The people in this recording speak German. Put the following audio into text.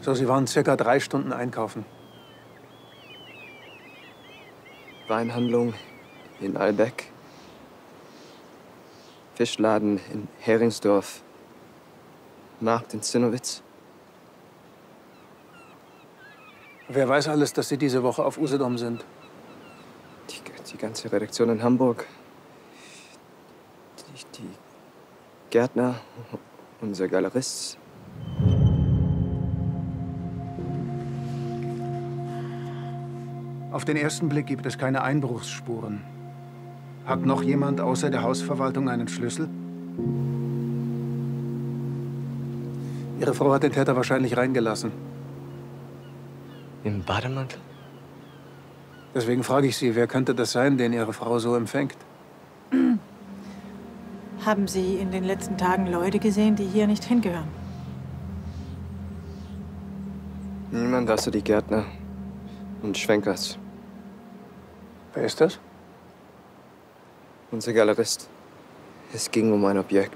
So, Sie waren circa 3 Stunden einkaufen. Weinhandlung in Albeck. Fischladen in Heringsdorf. Markt in Zinnowitz. Wer weiß alles, dass Sie diese Woche auf Usedom sind? Die ganze Redaktion in Hamburg. Die Gärtner, unser Galerist. Auf den ersten Blick gibt es keine Einbruchsspuren. Hat noch jemand außer der Hausverwaltung einen Schlüssel? Ihre Frau hat den Täter wahrscheinlich reingelassen. Im Bademantel? Deswegen frage ich Sie, wer könnte das sein, den Ihre Frau so empfängt? Haben Sie in den letzten Tagen Leute gesehen, die hier nicht hingehören? Niemand außer die Gärtner und Schwenkers. Wer ist das? Unser Galerist. Es ging um ein Objekt.